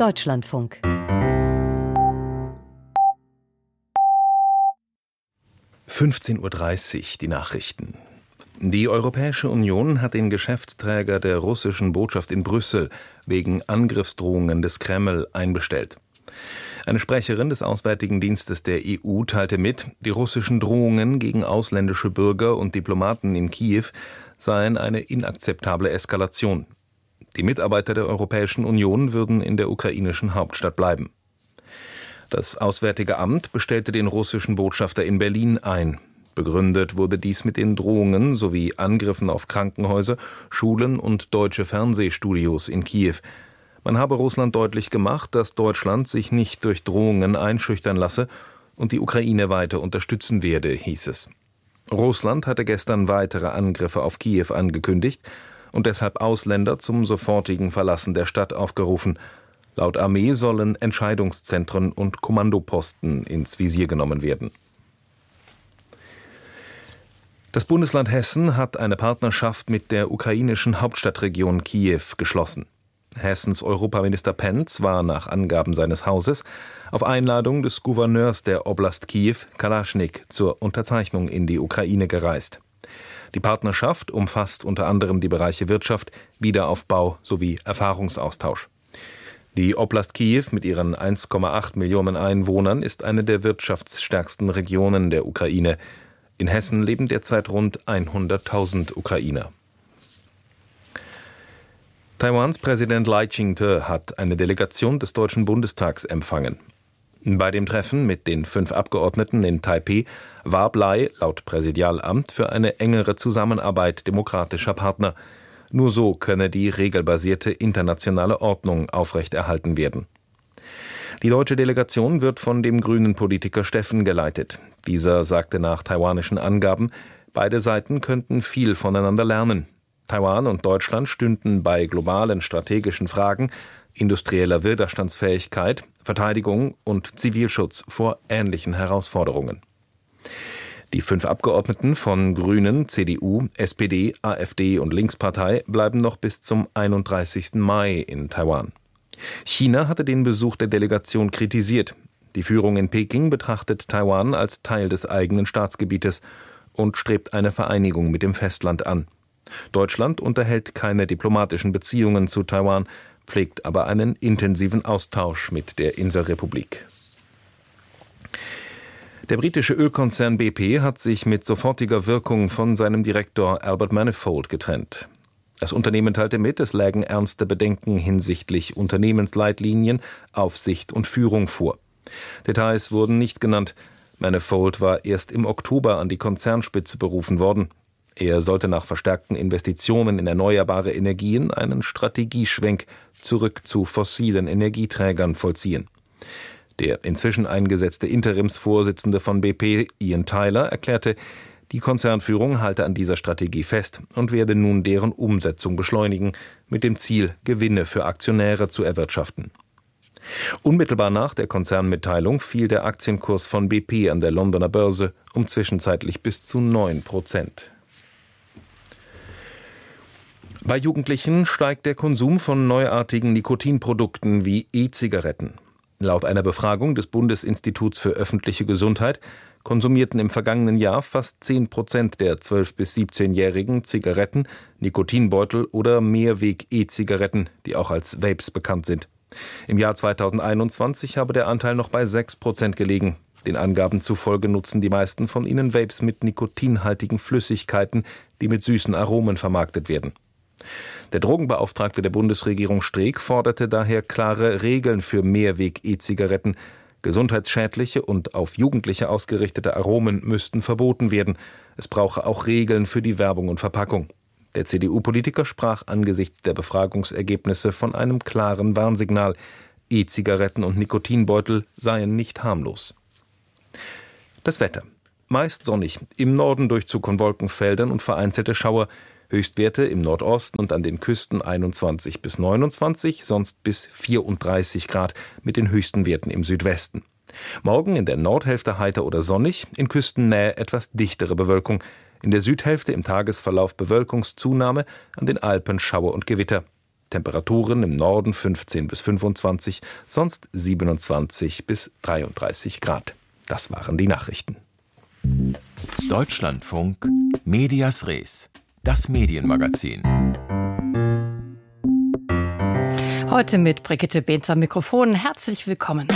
Deutschlandfunk. (15:30 Uhr) die Nachrichten. Die Europäische Union hat den Geschäftsträger der russischen Botschaft in Brüssel wegen Angriffsdrohungen des Kreml einbestellt. Eine Sprecherin des Auswärtigen Dienstes der EU teilte mit, die russischen Drohungen gegen ausländische Bürger und Diplomaten in Kiew seien eine inakzeptable Eskalation. Die Mitarbeiter der Europäischen Union würden in der ukrainischen Hauptstadt bleiben. Das Auswärtige Amt bestellte den russischen Botschafter in Berlin ein. Begründet wurde dies mit den Drohungen sowie Angriffen auf Krankenhäuser, Schulen und deutsche Fernsehstudios in Kiew. Man habe Russland deutlich gemacht, dass Deutschland sich nicht durch Drohungen einschüchtern lasse und die Ukraine weiter unterstützen werde, hieß es. Russland hatte gestern weitere Angriffe auf Kiew angekündigt und deshalb Ausländer zum sofortigen Verlassen der Stadt aufgerufen. Laut Armee sollen Entscheidungszentren und Kommandoposten ins Visier genommen werden. Das Bundesland Hessen hat eine Partnerschaft mit der ukrainischen Hauptstadtregion Kiew geschlossen. Hessens Europaminister Pentz war nach Angaben seines Hauses auf Einladung des Gouverneurs der Oblast Kiew, Kalaschnik, zur Unterzeichnung in die Ukraine gereist. Die Partnerschaft umfasst unter anderem die Bereiche Wirtschaft, Wiederaufbau sowie Erfahrungsaustausch. Die Oblast Kiew mit ihren 1,8 Millionen Einwohnern ist eine der wirtschaftsstärksten Regionen der Ukraine. In Hessen leben derzeit rund 100.000 Ukrainer. Taiwans Präsident Lai Ching-te hat eine Delegation des Deutschen Bundestags empfangen. Bei dem Treffen mit den 5 Abgeordneten in Taipeh warb Lai laut Präsidialamt für eine engere Zusammenarbeit demokratischer Partner. Nur so könne die regelbasierte internationale Ordnung aufrechterhalten werden. Die deutsche Delegation wird von dem grünen Politiker Steffen geleitet. Dieser sagte nach taiwanischen Angaben, beide Seiten könnten viel voneinander lernen. Taiwan und Deutschland stünden bei globalen strategischen Fragen, industrieller Widerstandsfähigkeit, Verteidigung und Zivilschutz vor ähnlichen Herausforderungen. Die 5 Abgeordneten von Grünen, CDU, SPD, AfD und Linkspartei bleiben noch bis zum 31. Mai in Taiwan. China hatte den Besuch der Delegation kritisiert. Die Führung in Peking betrachtet Taiwan als Teil des eigenen Staatsgebietes und strebt eine Vereinigung mit dem Festland an. Deutschland unterhält keine diplomatischen Beziehungen zu Taiwan, pflegt aber einen intensiven Austausch mit der Inselrepublik. Der britische Ölkonzern BP hat sich mit sofortiger Wirkung von seinem Direktor Albert Manifold getrennt. Das Unternehmen teilte mit, es lägen ernste Bedenken hinsichtlich Unternehmensleitlinien, Aufsicht und Führung vor. Details wurden nicht genannt. Manifold war erst im Oktober an die Konzernspitze berufen worden. Er sollte nach verstärkten Investitionen in erneuerbare Energien einen Strategieschwenk zurück zu fossilen Energieträgern vollziehen. Der inzwischen eingesetzte Interimsvorsitzende von BP, Ian Tyler, erklärte, die Konzernführung halte an dieser Strategie fest und werde nun deren Umsetzung beschleunigen, mit dem Ziel, Gewinne für Aktionäre zu erwirtschaften. Unmittelbar nach der Konzernmitteilung fiel der Aktienkurs von BP an der Londoner Börse um zwischenzeitlich bis zu 9%. Bei Jugendlichen steigt der Konsum von neuartigen Nikotinprodukten wie E-Zigaretten. Laut einer Befragung des Bundesinstituts für öffentliche Gesundheit konsumierten im vergangenen Jahr fast 10% der 12- bis 17-Jährigen Zigaretten, Nikotinbeutel oder Mehrweg-E-Zigaretten, die auch als Vapes bekannt sind. Im Jahr 2021 habe der Anteil noch bei 6% gelegen. Den Angaben zufolge nutzen die meisten von ihnen Vapes mit nikotinhaltigen Flüssigkeiten, die mit süßen Aromen vermarktet werden. Der Drogenbeauftragte der Bundesregierung Streeck forderte daher klare Regeln für Mehrweg-E-Zigaretten. Gesundheitsschädliche und auf Jugendliche ausgerichtete Aromen müssten verboten werden. Es brauche auch Regeln für die Werbung und Verpackung. Der CDU-Politiker sprach angesichts der Befragungsergebnisse von einem klaren Warnsignal. E-Zigaretten und Nikotinbeutel seien nicht harmlos. Das Wetter. Meist sonnig, im Norden Durchzug von Wolkenfeldern und vereinzelte Schauer. Höchstwerte im Nordosten und an den Küsten 21 bis 29, sonst bis 34 Grad mit den höchsten Werten im Südwesten. Morgen in der Nordhälfte heiter oder sonnig, in Küstennähe etwas dichtere Bewölkung. In der Südhälfte im Tagesverlauf Bewölkungszunahme, an den Alpen Schauer und Gewitter. Temperaturen im Norden 15 bis 25, sonst 27 bis 33 Grad. Das waren die Nachrichten. Deutschlandfunk Medias Res, das Medienmagazin. Heute mit Brigitte Behnz am Mikrofon. Herzlich willkommen.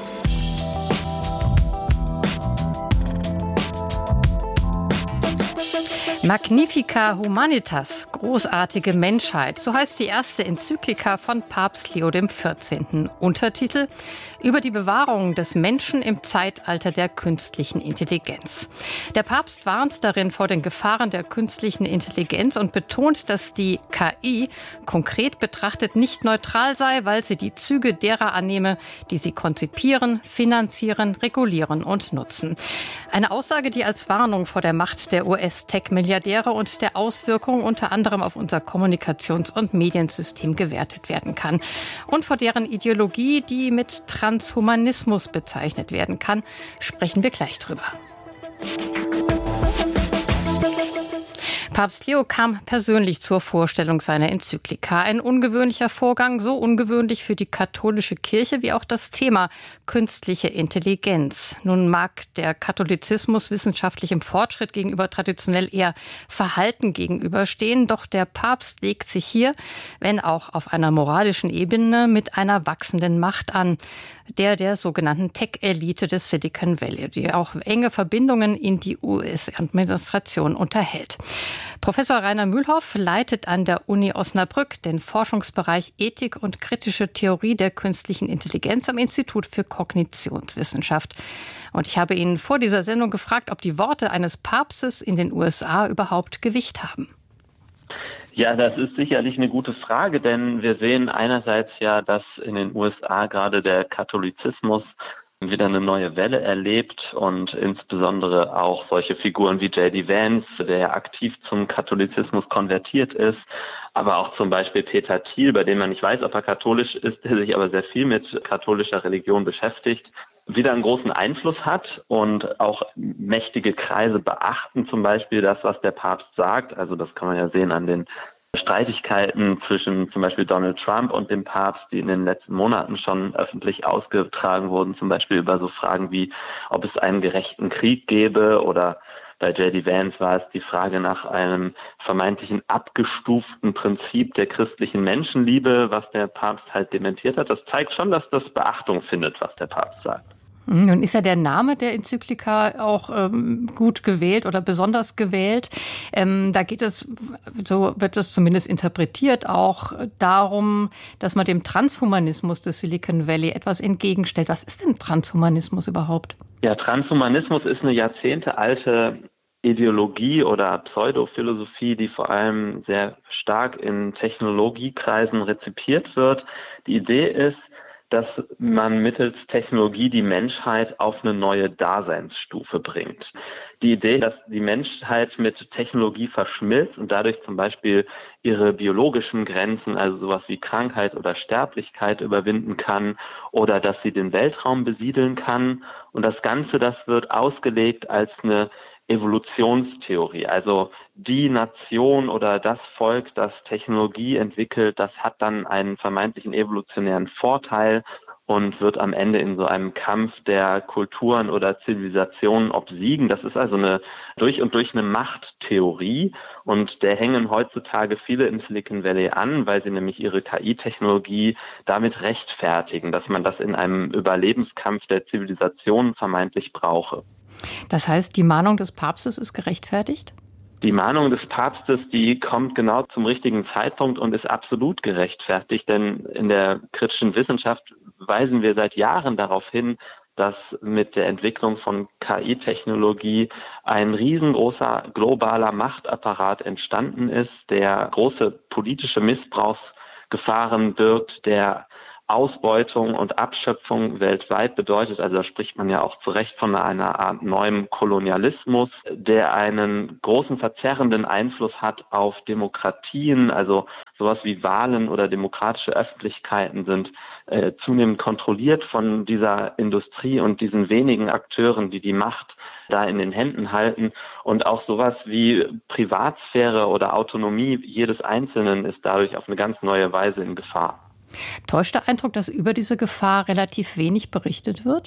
Magnifica Humanitas, großartige Menschheit, so heißt die erste Enzyklika von Papst Leo XIV. Untertitel: Über die Bewahrung des Menschen im Zeitalter der künstlichen Intelligenz. Der Papst warnt darin vor den Gefahren der künstlichen Intelligenz und betont, dass die KI konkret betrachtet nicht neutral sei, weil sie die Züge derer annehme, die sie konzipieren, finanzieren, regulieren und nutzen. Eine Aussage, die als Warnung vor der Macht der US-Tech-Milliardäre und der Auswirkungen unter anderem auf unser Kommunikations- und Mediensystem gewertet werden kann. Und vor deren Ideologie, die mit Transhumanismus bezeichnet werden kann, sprechen wir gleich drüber. Papst Leo kam persönlich zur Vorstellung seiner Enzyklika. Ein ungewöhnlicher Vorgang, so ungewöhnlich für die katholische Kirche wie auch das Thema künstliche Intelligenz. Nun mag der Katholizismus wissenschaftlichem Fortschritt gegenüber traditionell eher verhalten gegenüberstehen, doch der Papst legt sich hier, wenn auch auf einer moralischen Ebene, mit einer wachsenden Macht an, der sogenannten Tech-Elite des Silicon Valley, die auch enge Verbindungen in die US-Administration unterhält. Professor Rainer Mühlhoff leitet an der Uni Osnabrück den Forschungsbereich Ethik und kritische Theorie der künstlichen Intelligenz am Institut für Kognitionswissenschaft. Und ich habe ihn vor dieser Sendung gefragt, ob die Worte eines Papstes in den USA überhaupt Gewicht haben. Ja, das ist sicherlich eine gute Frage, denn wir sehen einerseits ja, dass in den USA gerade der Katholizismus wieder eine neue Welle erlebt und insbesondere auch solche Figuren wie J.D. Vance, der ja aktiv zum Katholizismus konvertiert ist, aber auch zum Beispiel Peter Thiel, bei dem man nicht weiß, ob er katholisch ist, der sich aber sehr viel mit katholischer Religion beschäftigt, wieder einen großen Einfluss hat und auch mächtige Kreise beachten zum Beispiel das, was der Papst sagt. Also das kann man ja sehen an den Streitigkeiten zwischen zum Beispiel Donald Trump und dem Papst, die in den letzten Monaten schon öffentlich ausgetragen wurden, zum Beispiel über so Fragen wie, ob es einen gerechten Krieg gäbe, oder bei J.D. Vance war es die Frage nach einem vermeintlichen abgestuften Prinzip der christlichen Menschenliebe, was der Papst halt dementiert hat. Das zeigt schon, dass das Beachtung findet, was der Papst sagt. Nun ist ja der Name der Enzyklika auch gut gewählt oder besonders gewählt. Da geht es, so wird es zumindest interpretiert, auch darum, dass man dem Transhumanismus des Silicon Valley etwas entgegenstellt. Was ist denn Transhumanismus überhaupt? Ja, Transhumanismus ist eine jahrzehntealte Ideologie oder Pseudophilosophie, die vor allem sehr stark in Technologiekreisen rezipiert wird. Die Idee ist, dass man mittels Technologie die Menschheit auf eine neue Daseinsstufe bringt. Die Idee, dass die Menschheit mit Technologie verschmilzt und dadurch zum Beispiel ihre biologischen Grenzen, also sowas wie Krankheit oder Sterblichkeit, überwinden kann, oder dass sie den Weltraum besiedeln kann. Und das Ganze, das wird ausgelegt als eine Evolutionstheorie. Also die Nation oder das Volk, das Technologie entwickelt, das hat dann einen vermeintlichen evolutionären Vorteil und wird am Ende in so einem Kampf der Kulturen oder Zivilisationen obsiegen. Das ist also durch und durch eine Machttheorie, und der hängen heutzutage viele im Silicon Valley an, weil sie nämlich ihre KI-Technologie damit rechtfertigen, dass man das in einem Überlebenskampf der Zivilisation vermeintlich brauche. Das heißt, die Mahnung des Papstes ist gerechtfertigt? Die Mahnung des Papstes, die kommt genau zum richtigen Zeitpunkt und ist absolut gerechtfertigt, denn in der kritischen Wissenschaft weisen wir seit Jahren darauf hin, dass mit der Entwicklung von KI-Technologie ein riesengroßer globaler Machtapparat entstanden ist, der große politische Missbrauchsgefahren birgt, der Ausbeutung und Abschöpfung weltweit bedeutet. Also da spricht man ja auch zu Recht von einer Art neuem Kolonialismus, der einen großen verzerrenden Einfluss hat auf Demokratien. Also sowas wie Wahlen oder demokratische Öffentlichkeiten sind zunehmend kontrolliert von dieser Industrie und diesen wenigen Akteuren, die die Macht da in den Händen halten. Und auch sowas wie Privatsphäre oder Autonomie jedes Einzelnen ist dadurch auf eine ganz neue Weise in Gefahr. Täuscht der Eindruck, dass über diese Gefahr relativ wenig berichtet wird?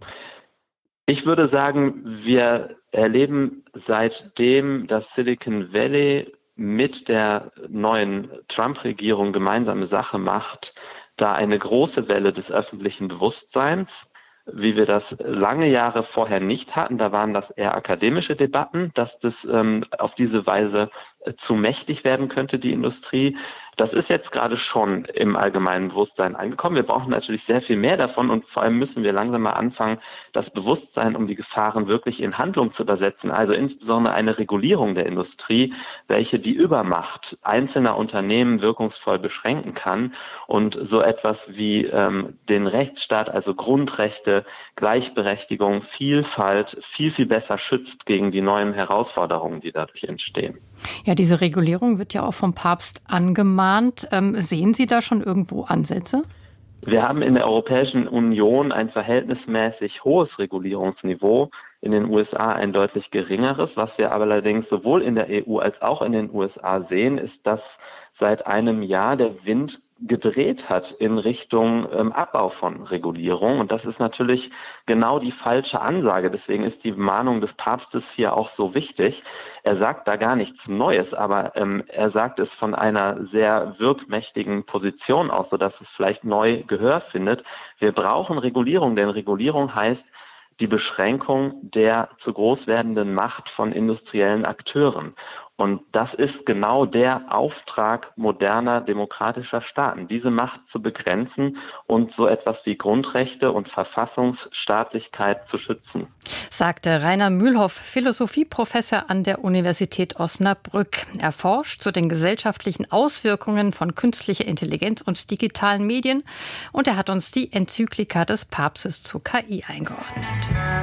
Ich würde sagen, wir erleben seitdem das Silicon Valley mit der neuen Trump-Regierung gemeinsame Sache macht, da eine große Welle des öffentlichen Bewusstseins, wie wir das lange Jahre vorher nicht hatten. Da waren das eher akademische Debatten, dass das auf diese Weise zu mächtig werden könnte, die Industrie. Das ist jetzt gerade schon im allgemeinen Bewusstsein angekommen. Wir brauchen natürlich sehr viel mehr davon und vor allem müssen wir langsam mal anfangen, das Bewusstsein um die Gefahren wirklich in Handlung zu übersetzen. Also insbesondere eine Regulierung der Industrie, welche die Übermacht einzelner Unternehmen wirkungsvoll beschränken kann und so etwas wie den Rechtsstaat, also Grundrechte, Gleichberechtigung, Vielfalt viel, viel besser schützt gegen die neuen Herausforderungen, die dadurch entstehen. Ja, diese Regulierung wird ja auch vom Papst angemahnt. Sehen Sie da schon irgendwo Ansätze? Wir haben in der Europäischen Union ein verhältnismäßig hohes Regulierungsniveau, in den USA ein deutlich geringeres. Was wir aber allerdings sowohl in der EU als auch in den USA sehen, ist, dass seit einem Jahr der Wind gedreht hat in Richtung Abbau von Regulierung. Und das ist natürlich genau die falsche Ansage. Deswegen ist die Mahnung des Papstes hier auch so wichtig. Er sagt da gar nichts Neues, aber er sagt es von einer sehr wirkmächtigen Position aus, sodass es vielleicht neu Gehör findet. Wir brauchen Regulierung, denn Regulierung heißt die Beschränkung der zu groß werdenden Macht von industriellen Akteuren. Und das ist genau der Auftrag moderner demokratischer Staaten, diese Macht zu begrenzen und so etwas wie Grundrechte und Verfassungsstaatlichkeit zu schützen. Sagte Rainer Mühlhoff, Philosophieprofessor an der Universität Osnabrück. Er forscht zu den gesellschaftlichen Auswirkungen von künstlicher Intelligenz und digitalen Medien und er hat uns die Enzyklika des Papstes zur KI eingeordnet.